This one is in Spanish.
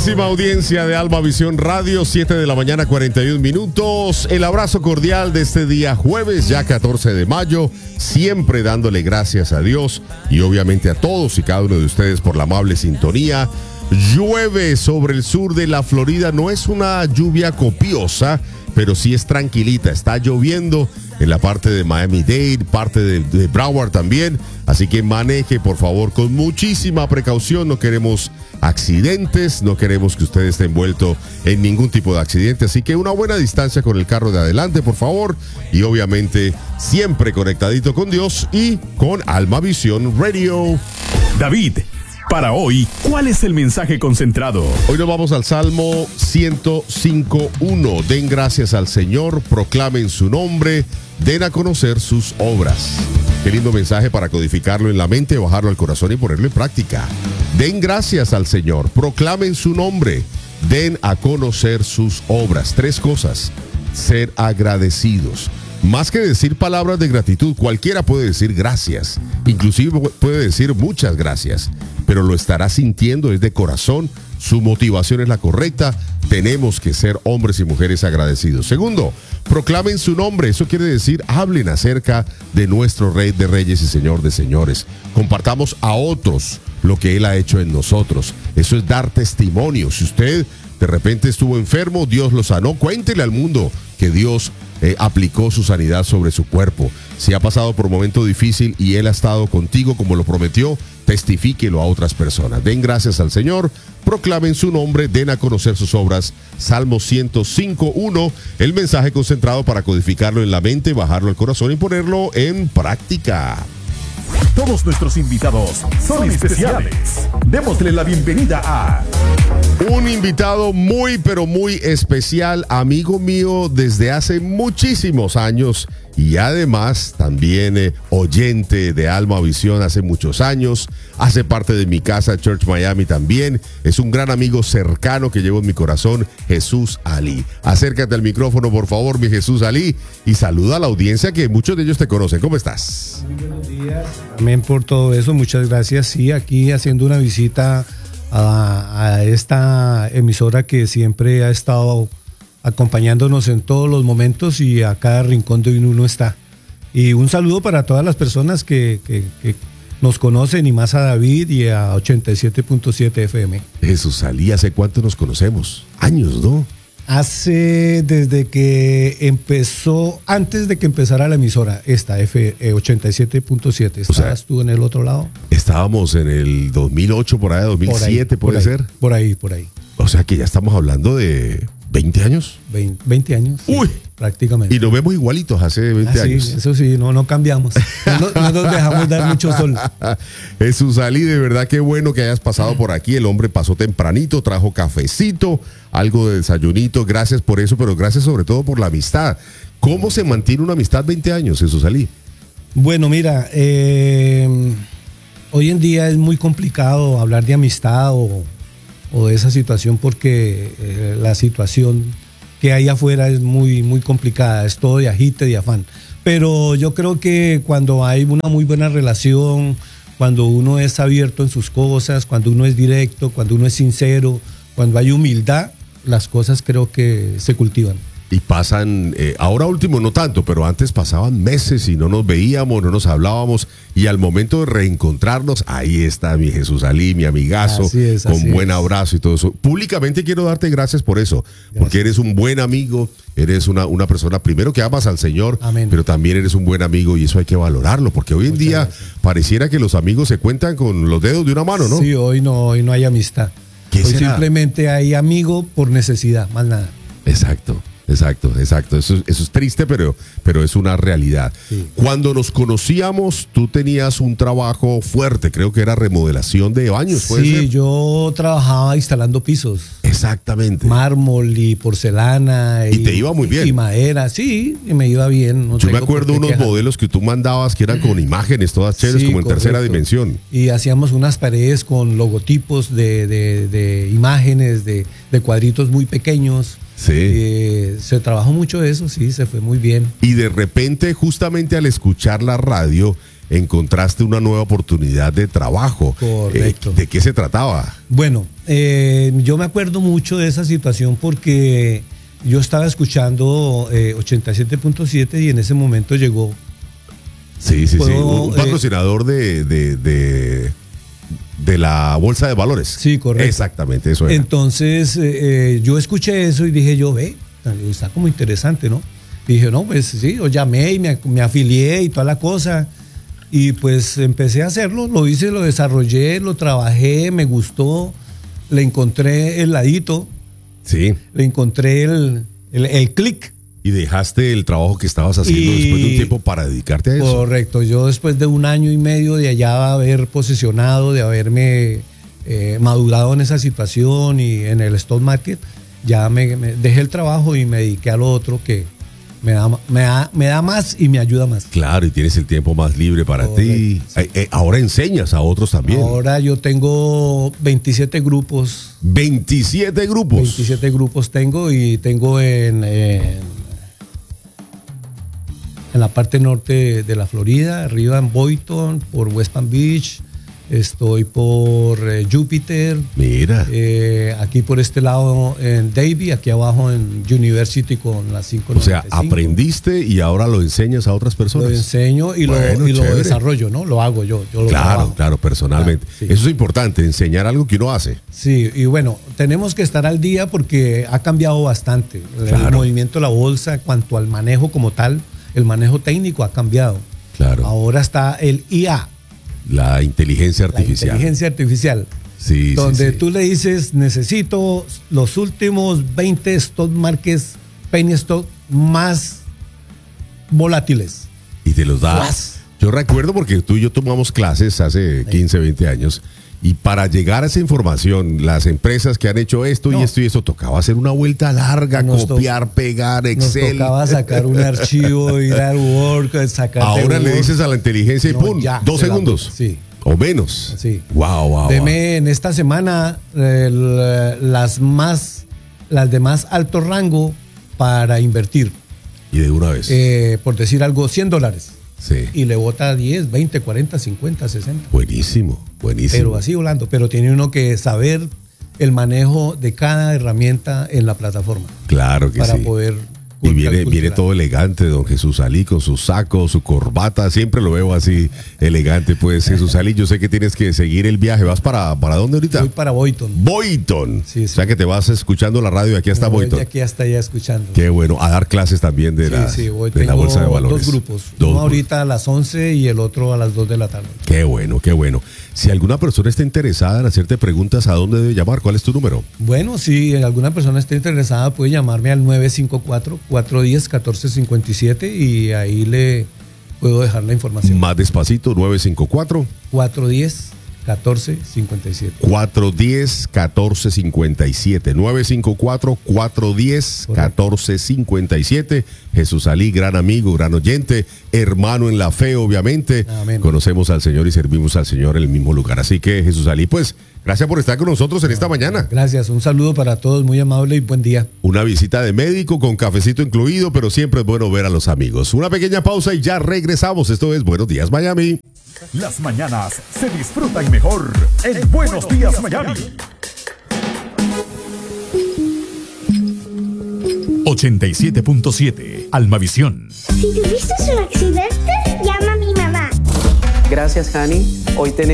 Queridísima audiencia de Alma Visión Radio, 7 de la mañana, 41 minutos. El abrazo cordial de este día jueves, ya 14 de mayo, siempre dándole gracias a Dios y obviamente a todos y cada uno de ustedes por la amable sintonía. Llueve sobre el sur de la Florida, no es una lluvia copiosa, pero sí es tranquilita, está lloviendo en la parte de Miami-Dade, parte de Broward también, así que maneje por favor con muchísima precaución, no queremos accidentes, no queremos que usted esté envuelto en ningún tipo de accidente, así que una buena distancia con el carro de adelante por favor, y obviamente siempre conectadito con Dios y con Alma Visión Radio. David, para hoy, ¿cuál es el mensaje concentrado? Hoy nos vamos al Salmo 105.1. Den gracias al Señor, proclamen su nombre, den a conocer sus obras. Qué lindo mensaje para codificarlo en la mente, bajarlo al corazón y ponerlo en práctica. Den gracias al Señor, proclamen su nombre, den a conocer sus obras. 3 cosas. Ser agradecidos. Más que decir palabras de gratitud, cualquiera puede decir gracias. Inclusive puede decir muchas gracias. Pero lo estará sintiendo desde corazón. Su motivación es la correcta. Tenemos que ser hombres y mujeres agradecidos. Segundo, proclamen su nombre. Eso quiere decir, hablen acerca de nuestro Rey de Reyes y Señor de Señores. Compartamos a otros lo que Él ha hecho en nosotros. Eso es dar testimonio. Si usted de repente estuvo enfermo, Dios lo sanó. Cuéntele al mundo que Dios aplicó su sanidad sobre su cuerpo. Si ha pasado por un momento difícil y Él ha estado contigo como lo prometió, testifíquelo a otras personas. Den gracias al Señor, proclamen su nombre, den a conocer sus obras. Salmo 105.1, el mensaje concentrado para codificarlo en la mente, bajarlo al corazón y ponerlo en práctica. Todos nuestros invitados son especiales. Démosle la bienvenida a un invitado muy, pero muy especial, amigo mío desde hace muchísimos años y además también oyente de Alma Visión hace muchos años, hace parte de mi casa Church Miami también, es un gran amigo cercano que llevo en mi corazón, Jesús Ali. Acércate al micrófono por favor, mi Jesús Ali, y saluda a la audiencia que muchos de ellos te conocen. ¿Cómo estás? Muy buenos días. Amén por todo eso, muchas gracias. Sí, aquí haciendo una visita a esta emisora que siempre ha estado acompañándonos en todos los momentos y a cada rincón de uno está. Y un saludo para todas las personas que nos conocen y más a David y a 87.7 FM. Jesús Ali, ¿hace cuánto nos conocemos? Años, ¿no? Desde que empezó, antes de que empezara la emisora, esta 87.7. ¿Estabas tú en el otro lado? Estábamos en el 2008, por ahí, 2007, ¿puede ser? Por ahí. O sea que ya estamos hablando de 20 años. 20 años. Uy. Sí, prácticamente. Y nos vemos igualitos hace 20 años. Sí, eso sí, no cambiamos. No nos dejamos dar mucho sol. Jesús Ali, de verdad qué bueno que hayas pasado por aquí. El hombre pasó tempranito, trajo cafecito, algo de desayunito. Gracias por eso, pero gracias sobre todo por la amistad. ¿Cómo se mantiene una amistad 20 años, Jesús Ali? Bueno, mira, hoy en día es muy complicado hablar de amistad o de esa situación porque la situación que hay afuera es muy, muy complicada, es todo de agite, de afán. Pero yo creo que cuando hay una muy buena relación, cuando uno es abierto en sus cosas, cuando uno es directo, cuando uno es sincero, cuando hay humildad, las cosas creo que se cultivan. Y pasan, ahora último no tanto, pero antes pasaban meses y no nos veíamos, no nos hablábamos, y al momento de reencontrarnos, ahí está mi Jesús Ali, mi amigazo, con buen abrazo y todo eso. Públicamente quiero darte gracias por eso, porque eres un buen amigo, eres una persona primero que amas al Señor, amén, pero también eres un buen amigo y eso hay que valorarlo, porque hoy en día pareciera que los amigos se cuentan con los dedos de una mano, ¿no? Sí, hoy no hay amistad. Hoy simplemente hay amigo por necesidad, más nada. Exacto. Eso es triste, pero es una realidad. Sí. Cuando nos conocíamos, tú tenías un trabajo fuerte, creo que era remodelación de baños. Sí, yo trabajaba instalando pisos. Exactamente. Mármol y porcelana. Y te iba muy bien. Y madera, sí, y me iba bien. Yo me acuerdo unos modelos que tú mandabas que eran con imágenes todas chéveres, sí, como en tercera dimensión. Y hacíamos unas paredes con logotipos de imágenes, de cuadritos muy pequeños. Sí. Se trabajó mucho eso, sí, se fue muy bien. Y de repente, justamente al escuchar la radio, encontraste una nueva oportunidad de trabajo. Correcto. ¿De qué se trataba? Bueno, yo me acuerdo mucho de esa situación porque yo estaba escuchando 87.7 y en ese momento llegó. Sí. Un patrocinador de la bolsa de valores. Sí, correcto. Exactamente, eso era. Entonces, yo escuché eso y dije yo, está como interesante, ¿no? Dije, no, pues sí, yo llamé y me afilié y toda la cosa. Y pues empecé a hacerlo, lo hice, lo desarrollé, lo trabajé, me gustó. Le encontré el ladito. Sí. Le encontré el clic. Y dejaste el trabajo que estabas haciendo después de un tiempo para dedicarte a eso. Correcto. Yo después de 1 año y medio de allá haber posicionado, de haberme madurado en esa situación y en el stock market, ya me dejé el trabajo y me dediqué a lo otro que me da más y me ayuda más. Claro, y tienes el tiempo más libre para ti. Sí. Ahora enseñas a otros también. Ahora yo tengo 27 grupos. 27 grupos. 27 grupos tengo y tengo en la parte norte de la Florida, arriba en Boynton, por West Palm Beach. Estoy por Júpiter. Mira. Aquí por este lado en Davie, aquí abajo en University con las 595. O sea, aprendiste y ahora lo enseñas a otras personas. Lo enseño y lo desarrollo, ¿no? Lo hago yo lo trabajo. Claro, personalmente. Claro, sí. Eso es importante, enseñar algo que uno hace. Sí, y bueno, tenemos que estar al día porque ha cambiado bastante. Claro. El movimiento de la bolsa, cuanto al manejo como tal, el manejo técnico ha cambiado. Claro. Ahora está el IA. La inteligencia artificial. La inteligencia artificial. Sí, donde sí. tú le dices, necesito los últimos 20 stock markets, penny stock más volátiles. Y te los das. Yo recuerdo porque tú y yo tomamos clases hace 15, 20 años. Y para llegar a esa información, las empresas que han hecho esto y esto, tocaba hacer una vuelta larga, copiar, pegar, Excel. Nos tocaba sacar un archivo, ir al Word, sacar. Ahora le dices a la inteligencia y ¡pum! 2 segundos. Sí. O menos. Sí. Wow. Deme en esta semana las de más alto rango para invertir. Y de una vez. Por decir algo, $100. Sí. Y le bota 10, 20, 40, 50, 60. Buenísimo. Pero así volando. Pero tiene uno que saber el manejo de cada herramienta en la plataforma. Claro que sí. Para poder. Y viene todo elegante, don Jesús Ali, con su saco, su corbata. Siempre lo veo así elegante. Pues Jesús Ali, yo sé que tienes que seguir el viaje. ¿Vas para dónde ahorita? Voy para Boynton. Boynton. Sí. O sea que te vas escuchando la radio de aquí hasta Boynton. De aquí hasta allá escuchando. Qué bueno. A dar clases también de la bolsa de valores. 2 grupos. Uno ahorita a las 11 y el otro a las 2 de la tarde. Qué bueno. Si alguna persona está interesada en hacerte preguntas, ¿a dónde debe llamar? ¿Cuál es tu número? Bueno, si alguna persona está interesada, puede llamarme al 954-410-1457 y ahí le puedo dejar la información. Más despacito, 954. 410-1457. 410-1457. 954-410-1457. Jesús Ali, gran amigo, gran oyente, hermano en la fe, obviamente. Amén. Conocemos al Señor y servimos al Señor en el mismo lugar. Así que, Jesús Ali, pues, gracias por estar con nosotros en esta mañana. Gracias, un saludo para todos, muy amable y buen día. Una visita de médico con cafecito incluido, pero siempre es bueno ver a los amigos. Una pequeña pausa y ya regresamos. Esto es Buenos Días, Miami. Las mañanas se disfrutan mejor en Buenos Días, Miami. 87.7 Almavisión. Si tuviste un accidente, llama a mi mamá. Gracias, Hani. Hoy tenemos